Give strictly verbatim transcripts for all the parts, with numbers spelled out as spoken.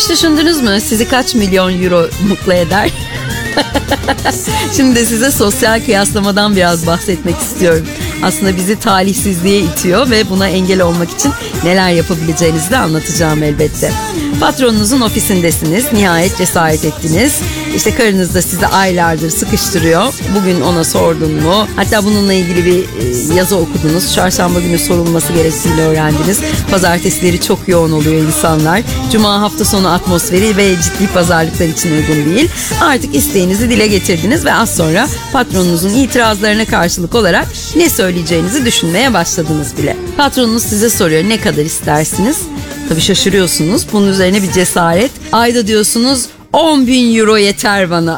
Hiç düşündünüz mü sizi kaç milyon euro mutlu eder? Şimdi de size sosyal kıyaslamadan biraz bahsetmek istiyorum. Aslında bizi talihsizliğe itiyor ve buna engel olmak için neler yapabileceğinizi de anlatacağım elbette. Patronunuzun ofisindesiniz, nihayet cesaret ettiniz. İşte karınız da sizi aylardır sıkıştırıyor. Bugün ona sordun mu? Hatta bununla ilgili bir yazı okudunuz. Çarşamba günü sorulması gerektiğini öğrendiniz. Pazartesileri çok yoğun oluyor insanlar. Cuma hafta sonu atmosferi ve ciddi pazarlıklar için uygun değil. Artık isteğinizi dile getirdiniz ve az sonra patronunuzun itirazlarına karşılık olarak ne söyleyeceğinizi düşünmeye başladınız bile. Patronunuz size soruyor, ne kadar istersiniz? Tabii şaşırıyorsunuz. Bunun üzerine bir cesaret. Ayda diyorsunuz on bin euro yeter bana.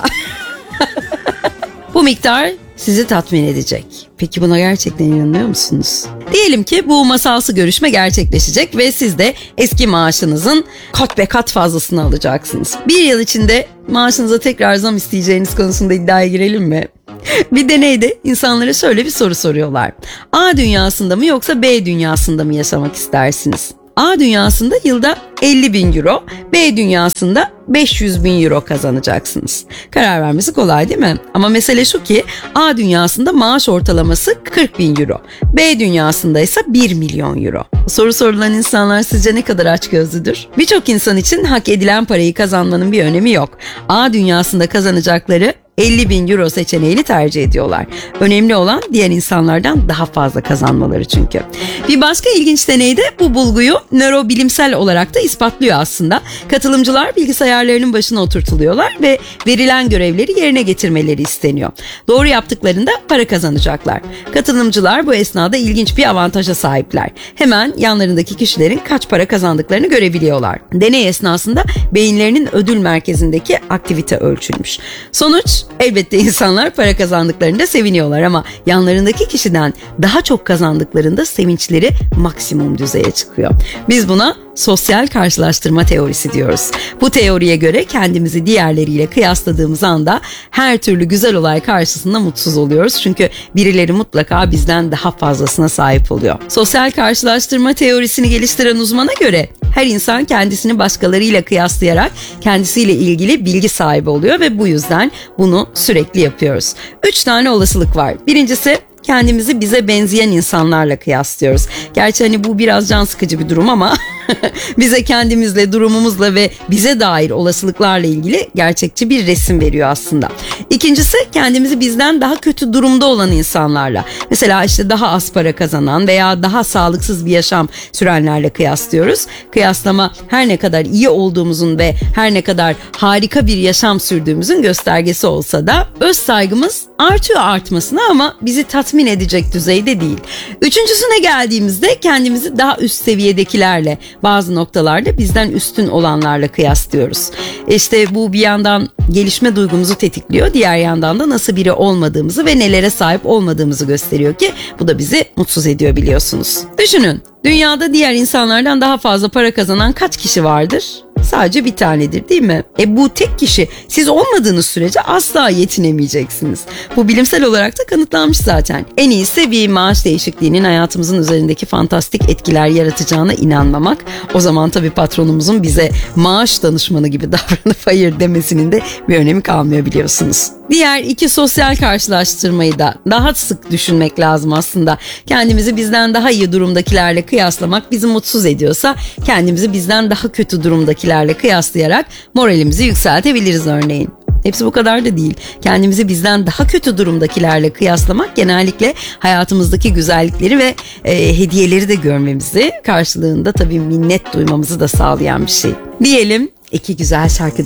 Bu miktar sizi tatmin edecek. Peki buna gerçekten inanıyor musunuz? Diyelim ki bu masalsı görüşme gerçekleşecek ve siz de eski maaşınızın kat be kat fazlasını alacaksınız. Bir yıl içinde maaşınıza tekrar zam isteyeceğiniz konusunda iddiaya girelim mi? Bir deneyde insanlara şöyle bir soru soruyorlar. A dünyasında mı yoksa B dünyasında mı yaşamak istersiniz? A dünyasında yılda elli bin euro, B dünyasında beş yüz bin euro kazanacaksınız. Karar vermesi kolay değil mi? Ama mesele şu ki A dünyasında maaş ortalaması kırk bin euro, B dünyasında ise bir milyon euro. Soru sorulan insanlar sizce ne kadar açgözlüdür? Birçok insan için hak edilen parayı kazanmanın bir önemi yok. A dünyasında kazanacakları elli bin euro seçeneğini tercih ediyorlar. Önemli olan diğer insanlardan daha fazla kazanmaları çünkü. Bir başka ilginç deneyde bu bulguyu nörobilimsel olarak da ispatlıyor aslında. Katılımcılar bilgisayarlarının başına oturtuluyorlar ve verilen görevleri yerine getirmeleri isteniyor. Doğru yaptıklarında para kazanacaklar. Katılımcılar bu esnada ilginç bir avantaja sahipler. Hemen yanlarındaki kişilerin kaç para kazandıklarını görebiliyorlar. Deney esnasında beyinlerinin ödül merkezindeki aktivite ölçülmüş. Sonuç, elbette insanlar para kazandıklarında seviniyorlar ama yanlarındaki kişiden daha çok kazandıklarında sevinçleri maksimum düzeye çıkıyor. Biz buna sosyal karşılaştırma teorisi diyoruz. Bu teoriye göre kendimizi diğerleriyle kıyasladığımız anda her türlü güzel olay karşısında mutsuz oluyoruz. Çünkü birileri mutlaka bizden daha fazlasına sahip oluyor. Sosyal karşılaştırma teorisini geliştiren uzmana göre her insan kendisini başkalarıyla kıyaslayarak kendisiyle ilgili bilgi sahibi oluyor ve bu yüzden bunu sürekli yapıyoruz. Üç tane olasılık var. Birincisi, kendimizi bize benzeyen insanlarla kıyaslıyoruz. Gerçi hani bu biraz can sıkıcı bir durum ama bize kendimizle, durumumuzla ve bize dair olasılıklarla ilgili gerçekçi bir resim veriyor aslında. İkincisi, kendimizi bizden daha kötü durumda olan insanlarla, mesela işte daha az para kazanan veya daha sağlıksız bir yaşam sürenlerle kıyaslıyoruz. Kıyaslama her ne kadar iyi olduğumuzun ve her ne kadar harika bir yaşam sürdüğümüzün göstergesi olsa da öz saygımız artıyor artmasına ama bizi tatmin edecek düzeyde değil. Üçüncüsüne geldiğimizde kendimizi daha üst seviyedekilerle, bazı noktalarda bizden üstün olanlarla kıyaslıyoruz. İşte bu bir yandan gelişme duygumuzu tetikliyor, diğer yandan da nasıl biri olmadığımızı ve nelere sahip olmadığımızı gösteriyor ki bu da bizi mutsuz ediyor biliyorsunuz. Düşünün, dünyada diğer insanlardan daha fazla para kazanan kaç kişi vardır? Sadece bir tanedir değil mi? E bu tek kişi siz olmadığınız sürece asla yetinemeyeceksiniz. Bu bilimsel olarak da kanıtlanmış zaten. En iyisi bir maaş değişikliğinin hayatımızın üzerindeki fantastik etkiler yaratacağına inanmamak. O zaman tabii patronumuzun bize maaş danışmanı gibi davranıp hayır demesinin de bir önemi kalmıyor biliyorsunuz. Diğer iki sosyal karşılaştırmayı da daha sık düşünmek lazım aslında. Kendimizi bizden daha iyi durumdakilerle kıyaslamak bizi mutsuz ediyorsa kendimizi bizden daha kötü durumdakilerle kıyaslayarak moralimizi yükseltebiliriz örneğin. Hepsi bu kadar da değil. Kendimizi bizden daha kötü durumdakilerle kıyaslamak genellikle hayatımızdaki güzellikleri ve e, hediyeleri de görmemizi, karşılığında tabii minnet duymamızı da sağlayan bir şey. Diyelim iki güzel şarkı